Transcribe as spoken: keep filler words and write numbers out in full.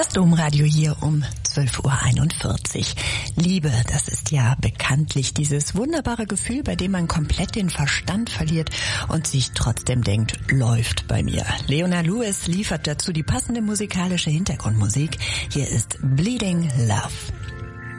Das Domradio hier um zwölf Uhr einundvierzig. Liebe, das ist ja bekanntlich dieses wunderbare Gefühl, bei dem man komplett den Verstand verliert und sich trotzdem denkt, läuft bei mir. Leona Lewis liefert dazu die passende musikalische Hintergrundmusik. Hier ist Bleeding Love.